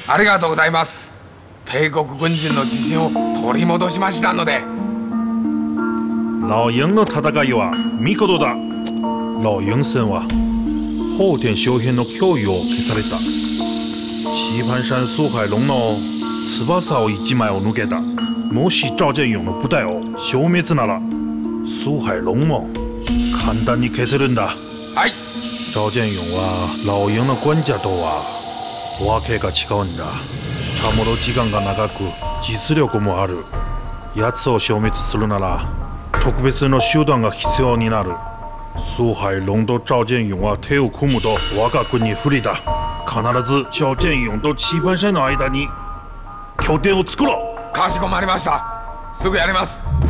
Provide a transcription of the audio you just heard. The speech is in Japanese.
ありがとうございます。帝国軍人の自信を取り戻しましたので。 老鹰の戦いは見事だ。老鹰戦は後天周辺の脅威を消された。棋盤山苏海龍の翼を一枚を抜けた。もし赵建勇の部隊を消滅なら蘇海龍も簡単に消せるんだ。 はい。 赵建勇は老鷹の軍者とはわけが違うんだ。保る時間が長く実力もある。奴を消滅するなら特別の手段が必要になる。蘇海龍と趙建勇は手を組むと我が国に不利だ。必ず趙建勇と棋盤山の間に拠点を作ろう。 かしこまりました。すぐやります。